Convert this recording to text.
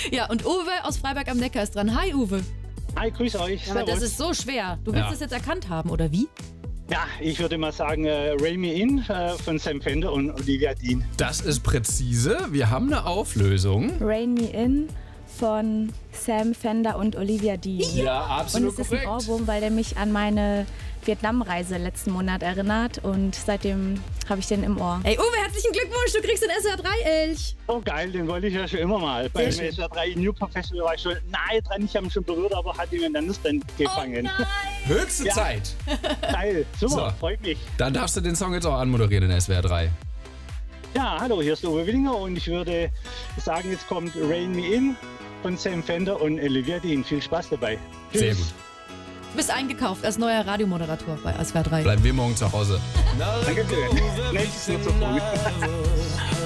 Ja, und Uwe aus Freiberg am Neckar ist dran. Hi, Uwe. Hi, grüß euch. Ja, aber das ist so schwer. Du willst es jetzt erkannt haben, oder wie? Ja, ich würde mal sagen, Rain Me In von Sam Fender und Olivia Dean. Das ist präzise. Wir haben eine Auflösung. Rain Me In von Sam Fender und Olivia Dean. Ja, Und absolut es ist korrekt. ein Ohrwurm, weil der mich an meine Vietnamreise letzten Monat erinnert und seitdem habe ich den im Ohr. Ey, Uwe, herzlichen Glückwunsch, du kriegst den SR3-Elch. Oh geil, den wollte ich ja schon immer mal. Beim schön. SR3 New Pop Festival war ich schon nahe dran. Ich habe ihn schon berührt, aber hatte ihn dann nicht gefangen. Höchste Ja. Zeit. Geil, super, So. freut mich. Dann darfst du den Song jetzt auch anmoderieren in SWR 3. Ja, hallo, hier ist Uwe Willinger und ich würde sagen, jetzt kommt Rain Me In von Sam Fender und Olivia Dean. Viel Spaß dabei. Tschüss. Sehr gut. Du bist eingekauft als neuer Radiomoderator bei SWR3. Bleiben wir morgen zu Hause. Danke schön. Nächstes Mal so früh.